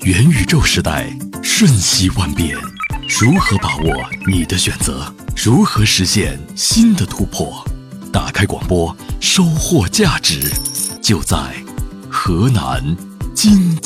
元宇宙时代瞬息万变，如何把握你的选择？如何实现新的突破？打开广播，收获价值，就在河南经济